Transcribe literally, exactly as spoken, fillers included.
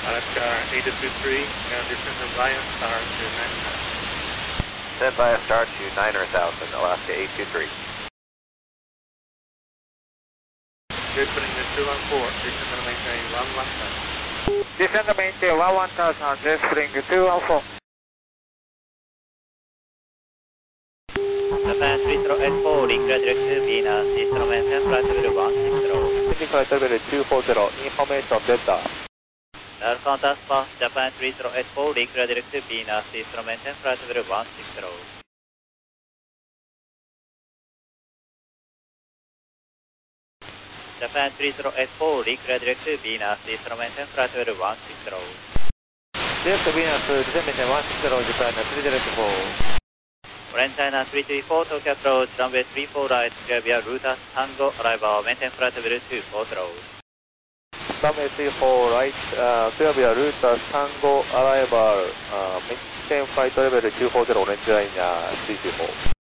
Alaska eight two three, and descend of Lion Star to nine thousand. Stand by a star to niner thousand, Alaska eight two three. Descending to two one four, descend and maintain one one thousand. Descend and maintain one one thousand, descending to two one four. Japan three zero eight four, declare direct to Venus, eastern maintain flight level one six zero. Flight level two four zero, information Delta. Alpha Taspa, Japan three zero eight four, declare direct to Venus, eastern maintain flight level one six zero. Japan three zero eight four, declare direct to Venus, eastern maintain flight level one six zero. Direct to Venus, descend maintain one six zero, Japan three zero eight four. Orange China three three four, Tokyo approach, runway three four right, clear via Rutas Tango, arrival, maintain flight level two four zero. Runway three four right, uh, clear via Rutas Tango, arrival, uh, maintain flight level two four zero, Orange Line uh, three three four.